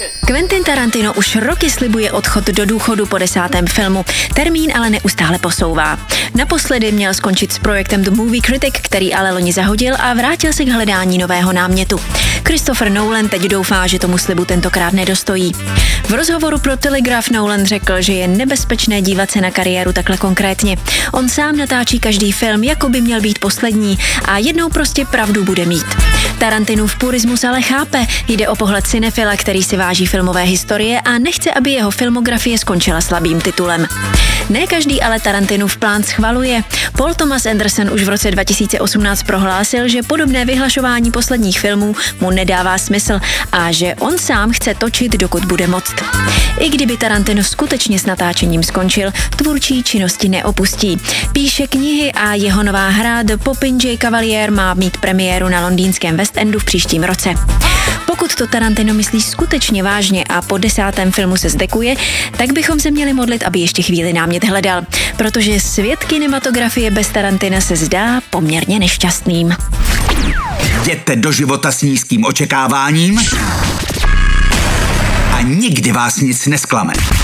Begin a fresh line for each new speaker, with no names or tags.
Quentin Tarantino už roky slibuje odchod do důchodu po 10. filmu. Termín ale neustále posouvá. Naposledy měl skončit s projektem The Movie Critic, který ale loni zahodil a vrátil se k hledání nového námětu. Christopher Nolan teď doufá, že tomu slibu tentokrát nedostojí. V rozhovoru pro Telegraph Nolan řekl, že je nebezpečné dívat se na kariéru takhle konkrétně. On sám natáčí každý film, jako by měl být poslední a jednou prostě pravdu bude mít. Tarantinův purismus ale chápe, jde o pohled cinefila, který si váží filmové historie a nechce, aby jeho filmografie skončila slabým titulem. Ne každý ale Tarantinův plán schvaluje. Paul Thomas Anderson už v roce 2018 prohlásil, že podobné vyhlašování posledních filmů mu nedává smysl a že on sám chce točit, dokud bude moct. I kdyby Tarantino skutečně s natáčením skončil, tvůrčí činnosti neopustí. Píše knihy a jeho nová hra The Popinjay Cavalier má mít premiéru na londýnském West Endu v příštím roce. Pokud to Tarantino myslí skutečně vážně a po 10. filmu se zdekuje, tak bychom se měli modlit, aby ještě chvíli námět hledal, protože svět kinematografie bez Tarantina se zdá poměrně nešťastným.
Jděte do života s nízkým očekáváním a nikdy vás nic nesklame.